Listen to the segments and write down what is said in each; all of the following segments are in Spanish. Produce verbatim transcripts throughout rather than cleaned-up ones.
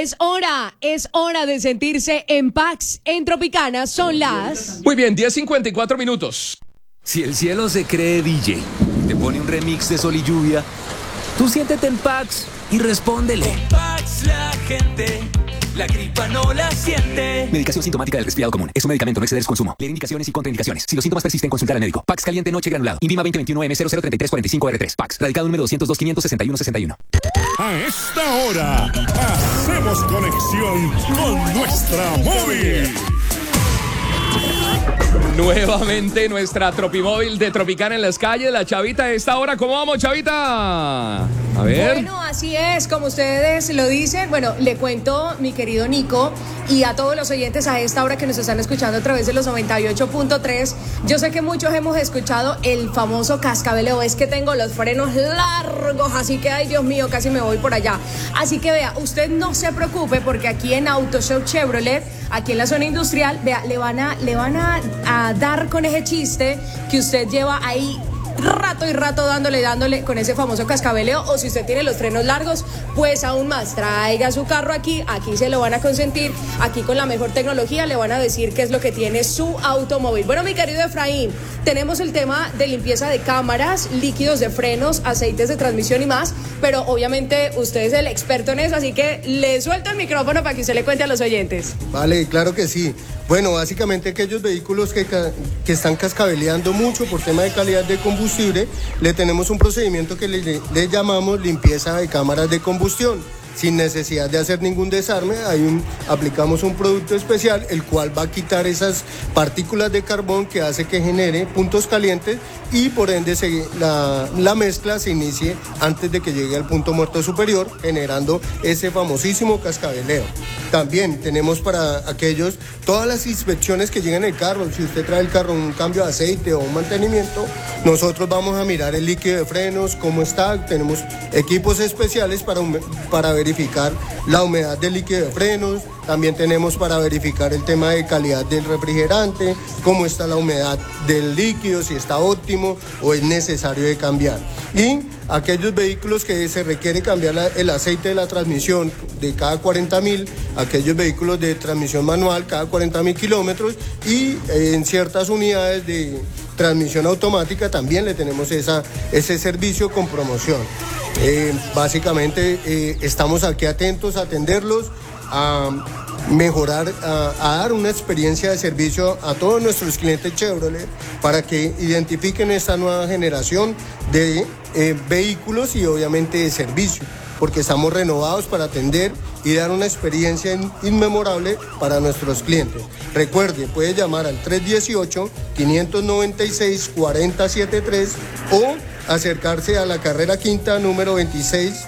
Es hora, es hora de sentirse en Pax. En Tropicana son las... Muy bien, diez cincuenta y cuatro minutos. Si el cielo se cree D J, te pone un remix de Sol y Lluvia, tú siéntete en Pax y respóndele. Con Pax la gente, la gripa no la siente. Medicación sintomática del resfriado común. Es un medicamento, no exceder su consumo. Leer indicaciones y contraindicaciones. Si los síntomas persisten, consultar al médico. Pax caliente noche granulado. Invima veinte veintiuno M cero cero treinta y tres cuarenta y cinco R tres. Pax. Radicado número doscientos dos quinientos sesenta y uno sesenta y uno. A esta hora, hacemos conexión con nuestra móvil. Nuevamente nuestra Tropimóvil de Tropicana en las calles. La Chavita a esta hora. ¿Cómo vamos, Chavita? A ver. Bueno, así es, como ustedes lo dicen. Bueno, le cuento, mi querido Nico, y a todos los oyentes a esta hora que nos están escuchando a través de los noventa y ocho punto tres. Yo sé que muchos hemos escuchado el famoso cascabeleo. Es que tengo los frenos largos, así que, ay, Dios mío, casi me voy por allá. Así que vea, usted no se preocupe, porque aquí en Auto Show Chevrolet, aquí en la zona industrial, vea, le van a, le van a, a dar con ese chiste que usted lleva ahí rato y rato dándole, dándole con ese famoso cascabeleo. O si usted tiene los frenos largos, pues aún más, traiga su carro aquí, aquí se lo van a consentir, aquí con la mejor tecnología le van a decir qué es lo que tiene su automóvil. Bueno, mi querido Efraín, tenemos el tema de limpieza de cámaras, líquidos de frenos, aceites de transmisión y más, pero obviamente usted es el experto en eso, así que le suelto el micrófono para que usted le cuente a los oyentes. Vale, claro que sí. Bueno, básicamente aquellos vehículos que, que están cascabeleando mucho por tema de calidad de combustible, le tenemos un procedimiento que le, le llamamos limpieza de cámaras de combustión. Sin necesidad de hacer ningún desarme, hay un, aplicamos un producto especial, el cual va a quitar esas partículas de carbón que hace que genere puntos calientes y por ende se, la, la mezcla se inicie antes de que llegue al punto muerto superior, generando ese famosísimo cascabeleo. También tenemos para aquellos, todas las inspecciones que llegan en el carro, si usted trae el carro un cambio de aceite o un mantenimiento, nosotros vamos a mirar el líquido de frenos, cómo está, tenemos equipos especiales para, para verificar la humedad del líquido de frenos, también tenemos para verificar el tema de calidad del refrigerante, cómo está la humedad del líquido, si está óptimo o es necesario de cambiar. Y aquellos vehículos que se requiere cambiar la, el aceite de la transmisión de cada cuarenta mil, aquellos vehículos de transmisión manual cada cuarenta mil kilómetros y eh, en ciertas unidades de transmisión automática también le tenemos esa, ese servicio con promoción. Eh, básicamente eh, estamos aquí atentos a atenderlos, a mejorar, a, a dar una experiencia de servicio a todos nuestros clientes Chevrolet para que identifiquen esta nueva generación de eh, vehículos y obviamente de servicio, porque estamos renovados para atender y dar una experiencia inmemorable para nuestros clientes. Recuerde, puede llamar al tres uno ocho, cinco nueve seis, cuatro cero siete tres o acercarse a la carrera quinta número veintiséis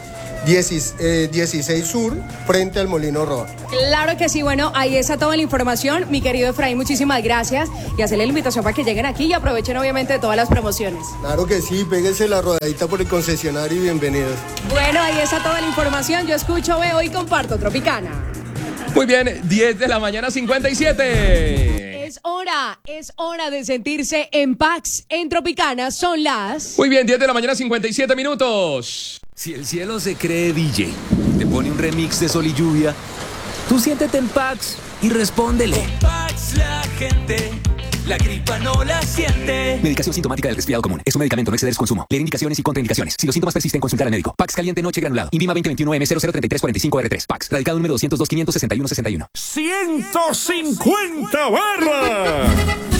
dieciséis Sur, frente al Molino Roa. Claro que sí, bueno, ahí está toda la información, mi querido Efraín, muchísimas gracias, y hacerle la invitación para que lleguen aquí y aprovechen obviamente de todas las promociones. Claro que sí, péguense la rodadita por el concesionario y bienvenidos. Bueno, ahí está toda la información, yo escucho, veo y comparto Tropicana. Muy bien, diez de la mañana cincuenta y siete. Es hora, es hora de sentirse en Pax. En Tropicana son las... Muy bien, diez de la mañana cincuenta y siete minutos. Si el cielo se cree D J, te pone un remix de Sol y Lluvia, tú siéntete en Pax y respóndele. Con Pax la gente, la gripa no la siente. Medicación sintomática del resfriado común. Es un medicamento, no exceder su consumo. Leer indicaciones y contraindicaciones. Si los síntomas persisten, consultar al médico. Pax caliente noche granulado. Invima veinte veintiuno M cero cero treinta y tres cuarenta y cinco R tres. Pax. Radicado número doscientos dos quinientos sesenta y uno sesenta y uno. ciento cincuenta barras.